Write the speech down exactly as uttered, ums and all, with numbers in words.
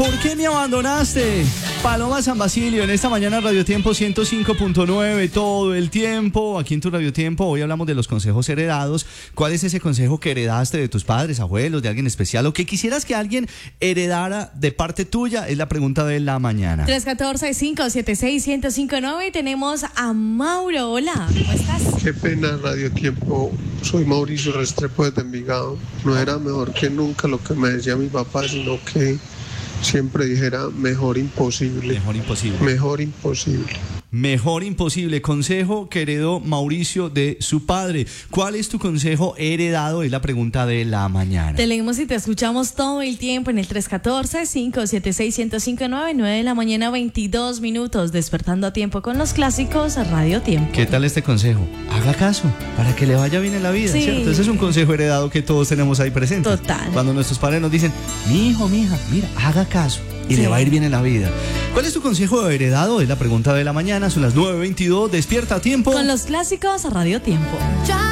¿Por qué me abandonaste? Paloma San Basilio, en esta mañana Radio Tiempo ciento cinco punto nueve, todo el tiempo, aquí en tu Radio Tiempo. Hoy hablamos de los consejos heredados. ¿Cuál es ese consejo que heredaste de tus padres, abuelos, de alguien especial, o que quisieras que alguien heredara de parte tuya? Es la pregunta de la mañana. tres uno cuatro, cinco siete seis, uno cero cinco nueve y tenemos a Mauro. Hola, ¿cómo estás? Qué pena, Radio Tiempo. Soy Mauricio Restrepo desde Envigado. No era mejor que nunca lo que me decía mi papá, sino que siempre dijera mejor imposible. Mejor imposible. Mejor imposible. Mejor imposible. Consejo que heredó Mauricio de su padre. ¿Cuál es tu consejo heredado? Es la pregunta de la mañana. Te leemos y te escuchamos todo el tiempo en el tres uno cuatro, cinco siete seis, uno cero cinco nueve, nueve de la mañana, veintidós minutos, despertando a tiempo con los clásicos a Radio Tiempo. ¿Qué tal este consejo? Haga caso, para que le vaya bien en la vida, sí. ¿cierto? Ese es un consejo heredado que todos tenemos ahí presente. Total. Cuando nuestros padres nos dicen, mi hijo, mi hija, mira, haga caso y sí. le va a ir bien en la vida. ¿Cuál es tu consejo heredado? Es la pregunta de la mañana, son las nueve veintidós, despierta a tiempo. Con los clásicos a Radio Tiempo. Ya